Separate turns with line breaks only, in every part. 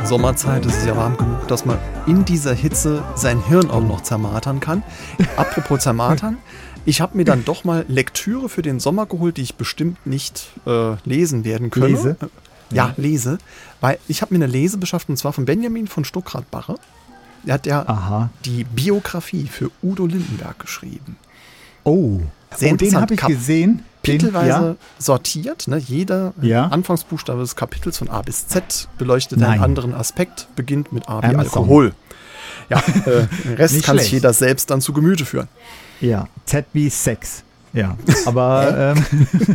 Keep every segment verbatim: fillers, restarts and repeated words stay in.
Sommerzeit, es ist ja warm genug, dass man in dieser Hitze sein Hirn auch noch zermartern kann. Apropos zermartern, ich habe mir dann doch mal Lektüre für den Sommer geholt, die ich bestimmt nicht äh, lesen werden können.
Lese?
Ja, ja, lese. Weil ich habe mir eine Lese beschafft, und zwar von Benjamin von Stuckrad-Barre. Er hat ja Aha. die Biografie für Udo Lindenberg geschrieben.
Oh,
Sehr
oh den habe ich
Kap-
gesehen.
Kapitelweise
ja.
sortiert. Ne? Jeder
ja.
Anfangsbuchstabe des Kapitels von A bis Z beleuchtet
Nein.
einen anderen Aspekt, beginnt mit A wie
Amazon.
Alkohol. Ja, äh, den Rest
Nicht
kann
schlecht.
sich jeder selbst dann zu Gemüte führen.
Ja, Z wie Sex. Ja, aber ähm,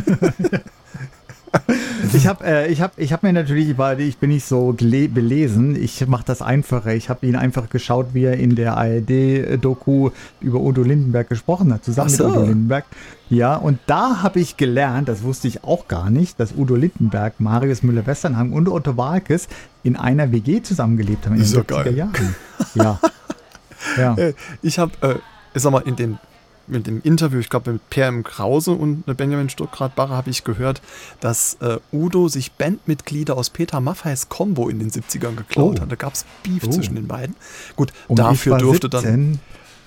ich habe äh, ich hab, ich hab mir natürlich, weil ich bin nicht so gele- belesen, ich mache das einfacher. Ich habe ihn einfach geschaut, wie er in der A R D-Doku über Udo Lindenberg gesprochen hat, zusammen
Ach so.
mit Udo Lindenberg. Ja, und da habe ich gelernt, das wusste ich auch gar nicht, dass Udo Lindenberg, Marius Müller-Westernhagen und Otto Waalkes in einer W G zusammengelebt haben in den
Ist ja
siebziger
geil.
Jahren. Ja. ja.
Äh, Ich habe, äh, ich sag mal, in dem, mit dem Interview, ich glaube mit Per M. Krause und Benjamin Stuckrad-Barre habe ich gehört, dass äh, Udo sich Bandmitglieder aus Peter Maffeis Combo in den siebzigern geklaut
Oh.
hat. Da gab es Beef
Oh.
zwischen den beiden. Gut,
Und
dafür
ich war
durfte dann...
siebzehn.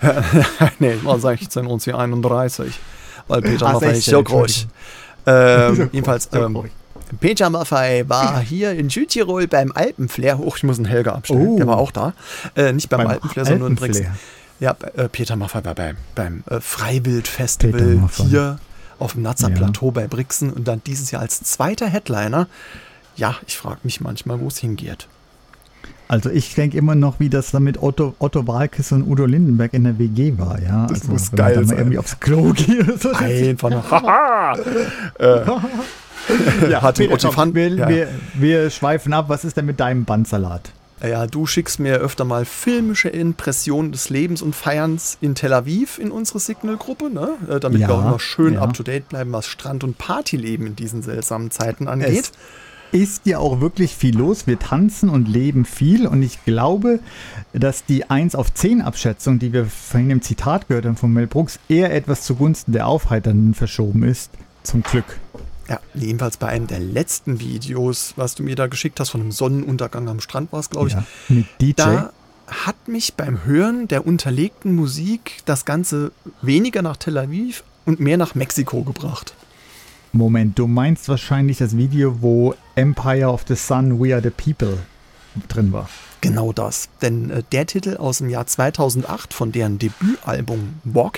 nee, ich war sechzehn und sie einunddreißig. Weil Peter
Ah,
Maffei ist
sechzehn,
so groß. Ähm, jedenfalls,
so
ähm,
groß.
Peter Maffei war hier in Südtirol beim Alpenflair. Oh, ich muss einen Helga abstellen.
Oh.
Der war auch da. Äh, nicht beim,
Beim
Alpenflair, sondern in Brixen.
Alpenflair.
Ja, äh, Peter Maffei war beim, beim äh, Freiwild-Festival
Peter Maffay.
hier auf dem Natzer
Ja.
Plateau bei Brixen und dann dieses Jahr als zweiter Headliner. Ja, ich frage mich manchmal, wo es hingeht.
Also ich denke immer noch, wie das dann mit Otto, Otto Waalkes und Udo Lindenberg in der W G war. Ja?
Das
also,
muss
wenn man
geil
dann mal
sein.
irgendwie aufs Klo geht. Oder so.
Einfach noch. Haha! äh,
Ja,
hat
Peter,
Otto
komm,
Fan-
wir,
ja.
wir, wir schweifen ab. Was ist denn mit deinem Bandsalat?
Ja, du schickst mir öfter mal filmische Impressionen des Lebens und Feierns in Tel Aviv in unsere Signal-Gruppe, ne? Äh, damit
Ja,
wir auch immer schön
ja.
up-to-date bleiben, was Strand- und Partyleben in diesen seltsamen Zeiten angeht.
Es ist ja auch wirklich viel los. Wir tanzen und leben viel. Und ich glaube, dass die eins auf zehn Abschätzung, die wir vorhin im Zitat gehört haben von Mel Brooks, eher etwas zugunsten der Aufheiternden verschoben ist. Zum Glück.
Ja, jedenfalls bei einem der letzten Videos, was du mir da geschickt hast, von einem Sonnenuntergang am Strand war es, glaube ich.
Ja, mit D J.
Da hat mich beim Hören der unterlegten Musik das Ganze weniger nach Tel Aviv und mehr nach Mexiko gebracht.
Moment, du meinst wahrscheinlich das Video, wo Empire of the Sun, We Are the People drin war.
Genau das. Denn äh, der Titel aus dem Jahr zweitausendacht von deren Debütalbum Walking